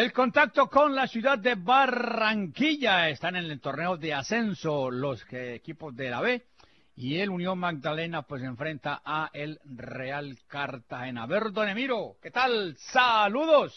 El contacto con la ciudad de Barranquilla. Están en el torneo de ascenso los equipos de la B. Y el Unión Magdalena pues enfrenta a el Real Cartagena. A ver, don Emiro, ¿qué tal? ¡Saludos!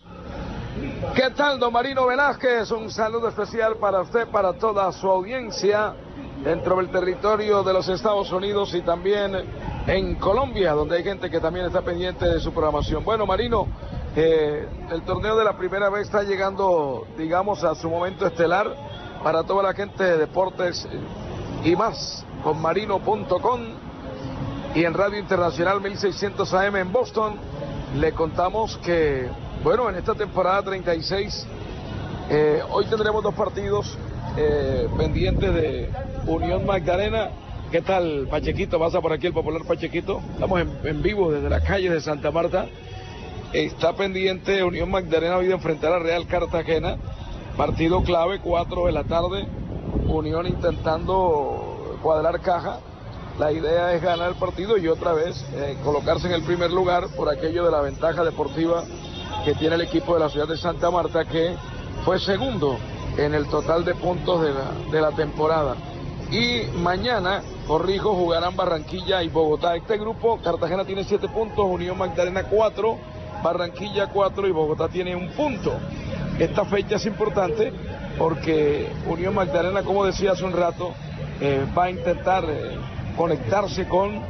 ¿Qué tal, don Marino Velázquez? Un saludo especial para usted, para toda su audiencia dentro del territorio de los Estados Unidos y también en Colombia, donde hay gente que también está pendiente de su programación. Bueno, Marino, el torneo de la primera vez está llegando, digamos, a su momento estelar para toda la gente de deportes y más, con marino.com y en Radio Internacional 1600 AM en Boston. Le contamos que, bueno, en esta temporada 36, hoy tendremos dos partidos pendientes de Unión Magdalena. ¿Qué tal, Pachequito? Pasa por aquí el popular Pachequito. Estamos en vivo desde la calle de Santa Marta. Está pendiente Unión Magdalena hoy de enfrentar a Real Cartagena. Partido clave, 4 de la tarde. Unión intentando cuadrar caja. La idea es ganar el partido y otra vez colocarse en el primer lugar por aquello de la ventaja deportiva que tiene el equipo de la ciudad de Santa Marta, que fue segundo en el total de puntos de la temporada. Y mañana, corrijo, jugarán Barranquilla y Bogotá. Este grupo, Cartagena tiene 7 puntos, Unión Magdalena 4, Barranquilla 4 y Bogotá tiene 1 punto. Esta fecha es importante porque Unión Magdalena, como decía hace un rato, va a intentar conectarse con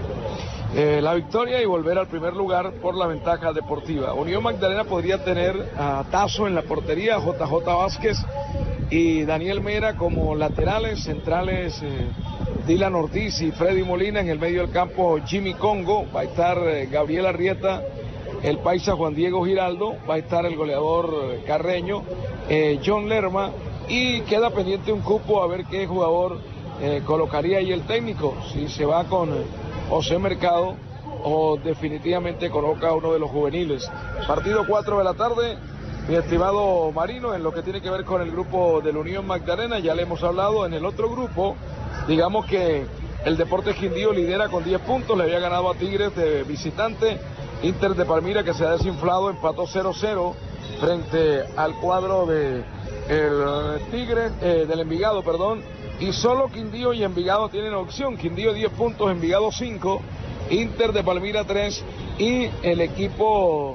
la victoria y volver al primer lugar por la ventaja deportiva. Unión Magdalena podría tener a Tazo en la portería, JJ Vázquez y Daniel Mera como laterales, centrales Dylan Ortiz y Freddy Molina, en el medio del campo Jimmy Congo, va a estar Gabriel Arrieta, el paisa Juan Diego Giraldo, va a estar el goleador Carreño, John Lerma, y queda pendiente un cupo a ver qué jugador colocaría ahí el técnico, si se va con José Mercado o definitivamente coloca a uno de los juveniles. Partido 4 de la tarde, mi estimado Marino, en lo que tiene que ver con el grupo de la Unión Magdalena, ya le hemos hablado. En el otro grupo, digamos que el Deportes Quindío lidera con 10 puntos, le había ganado a Tigres de visitante. Inter de Palmira, que se ha desinflado, empató 0-0 frente al cuadro de el Tigres, del Envigado, perdón. Y solo Quindío y Envigado tienen opción. Quindío 10 puntos, Envigado 5, Inter de Palmira 3 y el equipo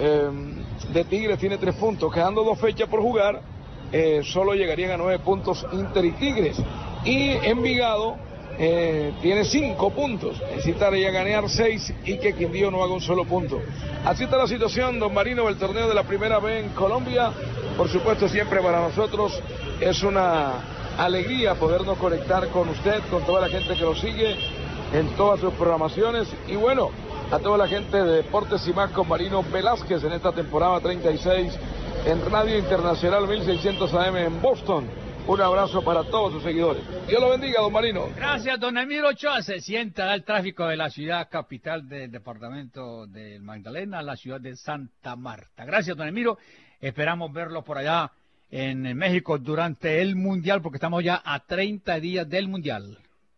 de Tigres tiene 3 puntos. Quedando 2 fechas por jugar, solo llegarían a 9 puntos Inter y Tigres. Y Envigado tiene 5 puntos. Necesitaría ganar 6 y que Quindío no haga un solo punto. Así está la situación, don Marino, del torneo de la primera B en Colombia. Por supuesto, siempre para nosotros es una alegría podernos conectar con usted, con toda la gente que lo sigue en todas sus programaciones. Y bueno, a toda la gente de Deportes y Más con Marino Velázquez en esta temporada 36 en Radio Internacional 1600 AM en Boston. Un abrazo para todos sus seguidores. Dios lo bendiga, don Marino. Gracias, don Emiro Ochoa. Se sienta el tráfico de la ciudad capital del departamento de Magdalena, la ciudad de Santa Marta. Gracias, don Emiro. Esperamos verlo por allá en México durante el Mundial, porque estamos ya a 30 días del Mundial.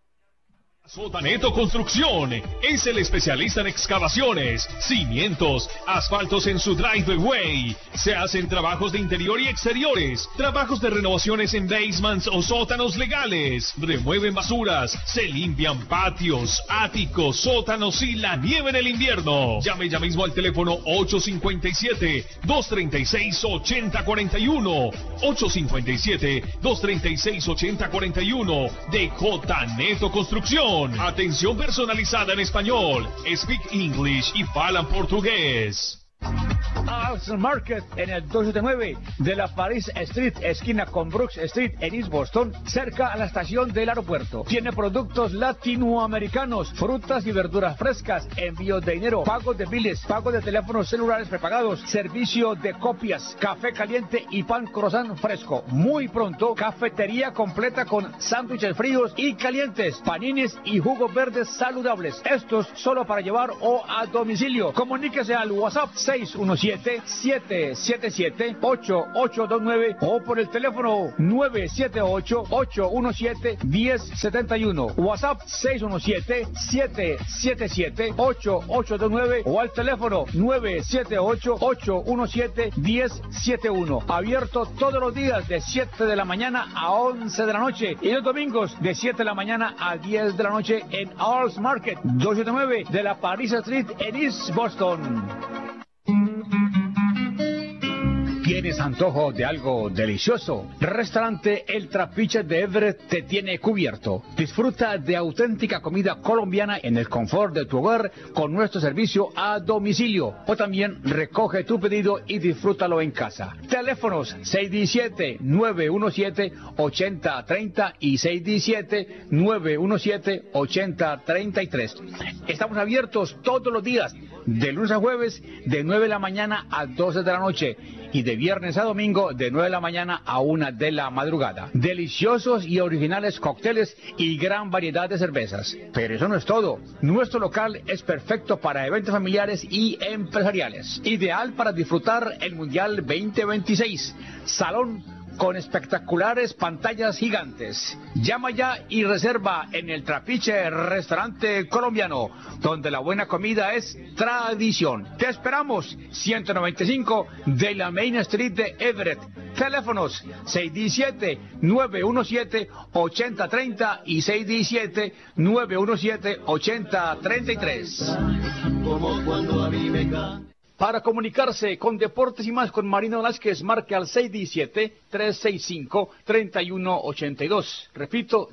Sotaneto Construcción es el especialista en excavaciones, cimientos, asfaltos en su driveway. Se hacen trabajos de interior y exteriores, trabajos de renovaciones en basements o sótanos legales. Remueven basuras, se limpian patios, áticos, sótanos y la nieve en el invierno. Llame ya mismo al teléfono 857-236-8041. 857-236-8041 de Sotaneto Construcción. Atención personalizada en español. Speak English y falan portugués. Arts Market en el 279 de la Paris Street, esquina con Brooks Street en East Boston, cerca a la estación del aeropuerto. Tiene productos latinoamericanos, frutas y verduras frescas, envío de dinero, pago de biles, pago de teléfonos celulares prepagados, servicio de copias, café caliente y pan croissant fresco. Muy pronto, cafetería completa con sándwiches fríos y calientes, panines y jugos verdes saludables. Estos solo para llevar o a domicilio. Comuníquese al WhatsApp 617 617-777-8829 o por el teléfono 978-817-1071. WhatsApp 617-777-8829 o al teléfono 978-817-1071. Abierto todos los días de 7 de la mañana a 11 de la noche y los domingos de 7 de la mañana a 10 de la noche en Earls Market, 279 de la Paris Street en East Boston. ¿Tienes antojo de algo delicioso? Restaurante El Trapiche de Everett te tiene cubierto. Disfruta de auténtica comida colombiana en el confort de tu hogar con nuestro servicio a domicilio. O también recoge tu pedido y disfrútalo en casa. Teléfonos 617-917-8030 y 617-917-8033. Estamos abiertos todos los días, de lunes a jueves, de 9 de la mañana a 12 de la noche. Y de viernes a domingo de 9 de la mañana a 1 de la madrugada. Deliciosos y originales cócteles y gran variedad de cervezas. Pero eso no es todo. Nuestro local es perfecto para eventos familiares y empresariales. Ideal para disfrutar el Mundial 2026. Salón con espectaculares pantallas gigantes. Llama ya y reserva en El Trapiche Restaurante Colombiano, donde la buena comida es tradición. Te esperamos, 195 de la Main Street de Everett. Teléfonos 617-917-8030 y 617-917-8033. Como cuando a mí me cae. Para comunicarse con Deportes y Más con Marino Velázquez, marque al 617-365-3182. Repito,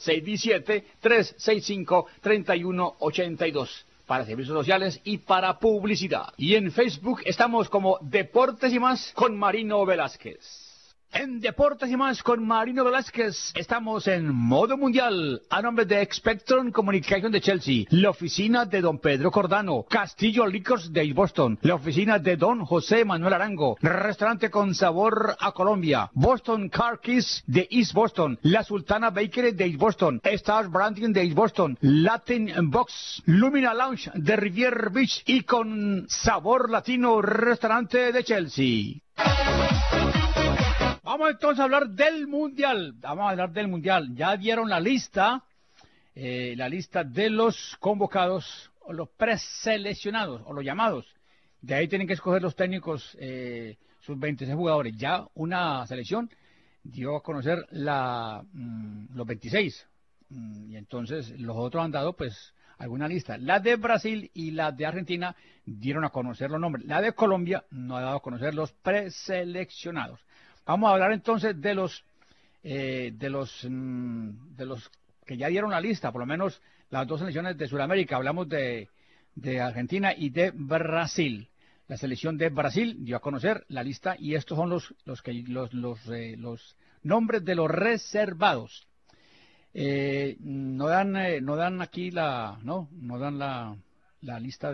617-365-3182. Para servicios sociales y para publicidad. Y en Facebook estamos como Deportes y Más con Marino Velázquez. En Deportes y Más con Marino Velázquez estamos en modo mundial a nombre de Spectrum Communication de Chelsea, la oficina de don Pedro Cordano, Castillo Liquors de East Boston, la oficina de don José Manuel Arango, restaurante con sabor a Colombia, Boston Car Keys de East Boston, La Sultana Bakery de East Boston, Stars Branding de East Boston, Latin Box, Lumina Lounge de Rivier Beach y con sabor latino restaurante de Chelsea. Vamos entonces a hablar del Mundial. Ya dieron la lista de los convocados, o los preseleccionados, o los llamados. De ahí tienen que escoger los técnicos, sus 26 jugadores. Ya una selección dio a conocer los 26. Y entonces los otros han dado, pues, alguna lista. La de Brasil y la de Argentina dieron a conocer los nombres. La de Colombia no ha dado a conocer los preseleccionados. Vamos a hablar entonces de los que ya dieron la lista, por lo menos las dos selecciones de Sudamérica. Hablamos de Argentina y de Brasil. La selección de Brasil dio a conocer la lista y estos son los nombres de los reservados. No dan aquí la lista de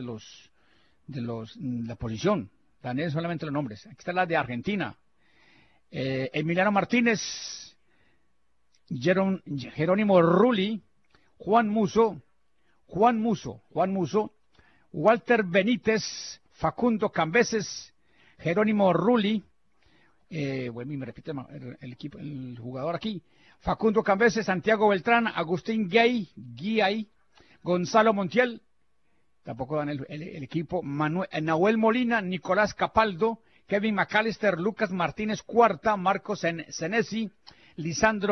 la posición. Dan solamente los nombres. Aquí está la de Argentina. Emiliano Martínez, Jerónimo Rulli, Juan Musso, Walter Benítez, Facundo Cambeses, Jerónimo Rulli, me repite el jugador aquí, Facundo Cambeses, Santiago Beltrán, Agustín Guay, Gonzalo Montiel, tampoco dan el equipo, Nahuel Molina, Nicolás Capaldo, Kevin McAllister, Lucas Martínez Cuarta, Marcos Senesi, Lisandro